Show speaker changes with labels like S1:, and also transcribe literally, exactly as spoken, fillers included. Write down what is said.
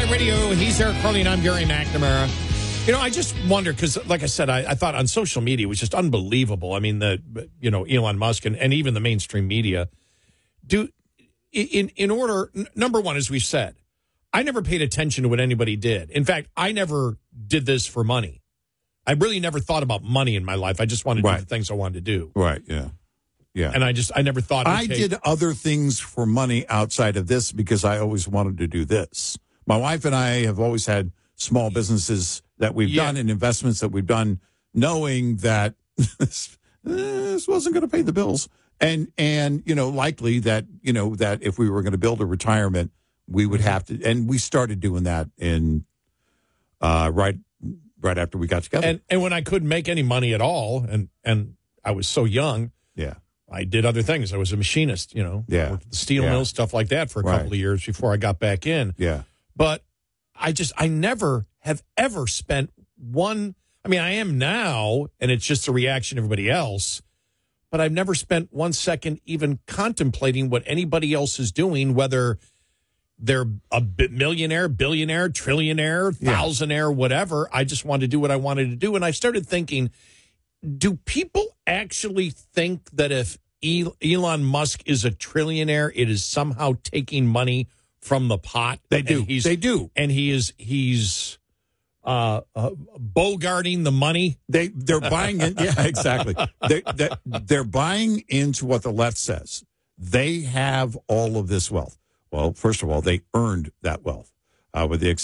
S1: Drive Radio. He's Eric Carly, and I'm Gary McNamara. You know, I just wonder, because, like I said, I, I thought on social media it was just unbelievable. I mean, the you know, Elon Musk and, and even the mainstream media do in in order. N- number one, as we've said, I never paid attention to what anybody did. In fact, I never did this for money. I really never thought about money in my life. I just wanted to
S2: right.
S1: do the things I wanted to do.
S2: Right. Yeah. Yeah.
S1: And I just, I never thought.
S2: I
S1: okay,
S2: did other things for money outside of this because I always wanted to do this. My wife and I have always had small businesses that we've
S1: Yeah.
S2: done and investments that we've done, knowing that this, this wasn't going to pay the bills. And, and, you know, likely that, you know, that if we were going to build a retirement, we would have to, and we started doing that in, uh, right, right after we got together.
S1: And, and when I couldn't make any money at all, and, and I was so young,
S2: yeah.
S1: I did other things. I was a machinist, you know,
S2: Yeah.
S1: worked at the steel
S2: Yeah.
S1: mill, stuff like that for a
S2: Right.
S1: couple of years before I got back in.
S2: Yeah.
S1: But I just, I never have ever spent one, I mean, I am now, and it's just a reaction to everybody else, but I've never spent one second even contemplating what anybody else is doing, whether they're a bi- millionaire, billionaire, trillionaire,
S2: Yeah.
S1: thousandaire, whatever. I just wanted to do what I wanted to do. And I started thinking, do people actually think that if El- Elon Musk is a trillionaire, it is somehow taking money from the pot?
S2: They do.
S1: And he's,
S2: They do.
S1: And he is, he's uh, uh, bogarting the money.
S2: They they're buying in. Yeah, exactly. They, they they're buying into what the left says. They have all of this wealth. Well, first of all, they earned that wealth, uh, with the